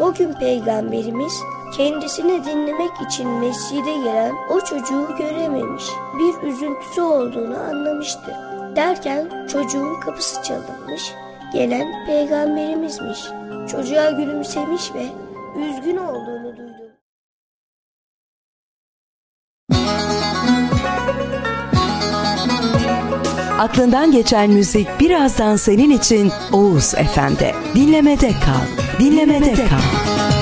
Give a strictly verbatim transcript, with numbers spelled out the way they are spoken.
O gün Peygamberimiz kendisini dinlemek için mescide giren o çocuğu görememiş. Bir üzüntüsü olduğunu anlamıştı. Derken çocuğun kapısı çalınmış. Gelen Peygamberimizmiş. Çocuğa gülümsemiş ve üzgün olduğunu duydu. Aklından geçen müzik birazdan senin için Oğuz F M'de. Dinlemede kal. Dinlemede kal.